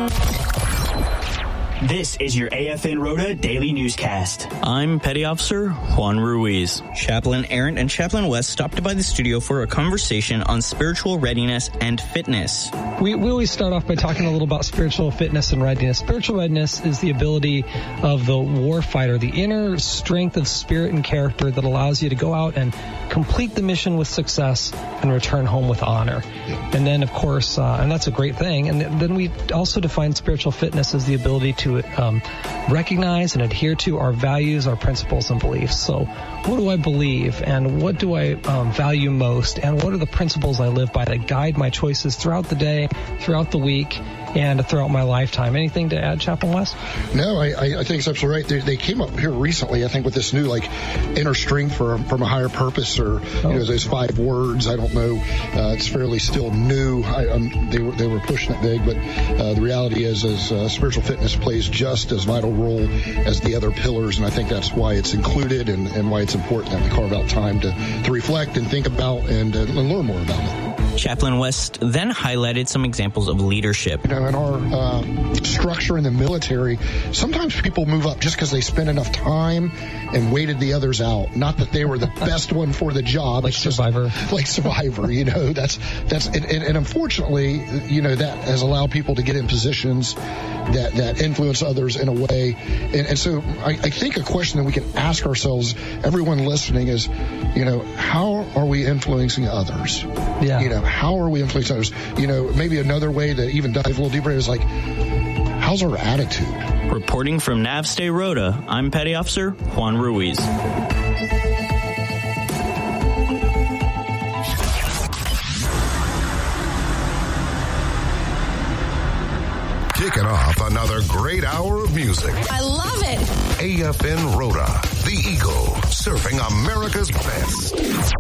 This is your AFN Rota Daily Newscast. I'm Petty Officer Juan Ruiz. Chaplain Aaron and Chaplain West stopped by the studio for a conversation on spiritual readiness and fitness. We always start off by talking a little about spiritual fitness and readiness. Spiritual readiness is the ability of the war fighter, the inner strength of spirit and character that allows you to go out and complete the mission with success and return home with honor. And then, of course, and that's a great thing. And then we also define spiritual fitness as the ability to recognize and adhere to our values, our principles, and beliefs. So what do I believe, and what do I value most, and what are the principles I live by that guide my choices throughout the day, throughout the week, and throughout my lifetime? Anything to add, Chaplain West? No, I think it's absolutely right. They came up here recently, I think, with this new, inner strength from a higher purpose, or, those 5 words. I don't know. It's fairly still new. They were pushing it big, but the reality is spiritual fitness plays just as vital role as the other pillars, and I think that's why it's included and why it's important that we carve out time to reflect and think about and learn more about it. Chaplain West then highlighted some examples of leadership. In our structure in the military, sometimes people move up just because they spent enough time and waited the others out. Not that they were the best one for the job. Like Survivor. Like Survivor, that's and unfortunately, that has allowed people to get in positions that influence others in a way. And so I think a question that we can ask ourselves, everyone listening, is, how are we influencing others? Yeah. How are we influencing others? Maybe another way to even dive a little deeper is how's our attitude? Reporting from Navstay Rota, I'm Petty Officer Juan Ruiz. Kicking off another great hour of music. I love it. AFN Rota, the Eagle, surfing America's best.